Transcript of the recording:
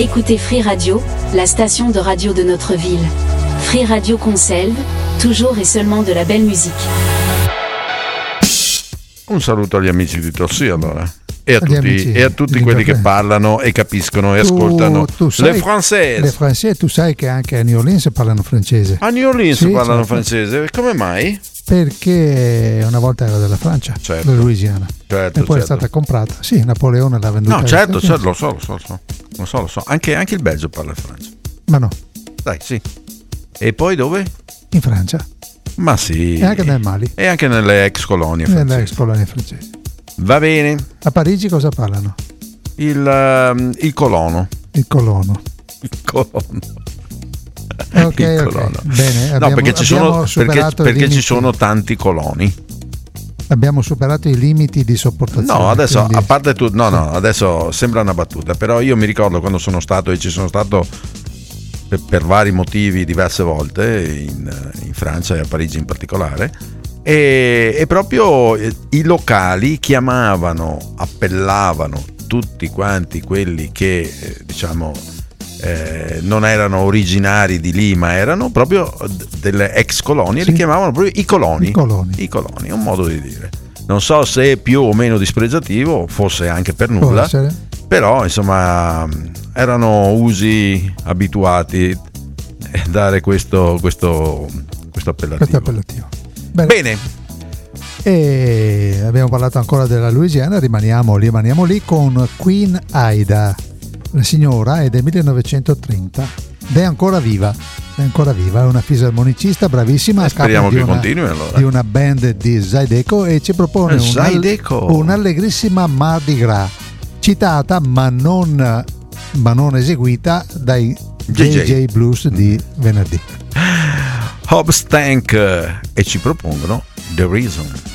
Écoutez Free Radio, la station de radio de notre ville. Free Radio Conselve, toujours et seulement de la belle musique. Un saluto agli amici di Torsì allora. E a tutti quelli che parlano e capiscono e ascoltano le français. Le français, tu sai che anche a New Orleans parlano francese. A New Orleans parlano francese, come mai? Perché una volta era della Francia, della Louisiana, e poi è stata comprata. Sì, Napoleone l'ha venduta. No, certo, lo so. Anche il Belgio parla il Francia. Ma no. Dai, sì. E poi dove? In Francia. Ma sì. E anche nel Mali. E anche nelle ex colonie francesi. Nelle ex colonie francesi. Va bene. A Parigi cosa parlano? Il colono. Il colono. Ok. Bene, no, perché ci sono tanti coloni. Abbiamo superato i limiti di sopportazione. No, adesso quindi... a parte tutto, adesso sembra una battuta, però io mi ricordo quando sono stato e ci sono stato per vari motivi diverse volte in Francia e a Parigi in particolare, e proprio i locali appellavano tutti quanti quelli che non erano originari di lì, ma erano proprio delle ex colonie, li chiamavano proprio i coloni, un modo di dire. Non so se più o meno dispregiativo, forse anche per nulla, però insomma erano usi abituati a dare questo appellativo. Bene. E abbiamo parlato ancora della Louisiana, rimaniamo lì con Queen Ida. La signora è del 1930 ed è ancora viva, è una fisarmonicista bravissima, speriamo che continui allora. Di una band di Zydeco, e ci propone un'allegrissima Mardi Gras, citata ma non eseguita dai JJ Blues di venerdì. Hobbs Tank, e ci propongono The Reason.